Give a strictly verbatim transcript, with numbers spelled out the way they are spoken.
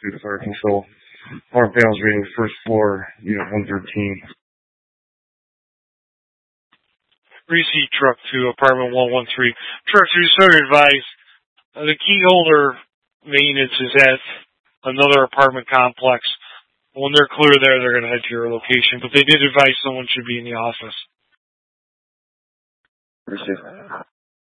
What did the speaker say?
due to fire control. Alarm panels reading first floor, unit one thirteen. three C truck to apartment one one three. Truck two, so advised, uh, the key holder maintenance is at another apartment complex. When they're clear there, they're going to head to your location, but they did advise someone should be in the office. Appreciate it.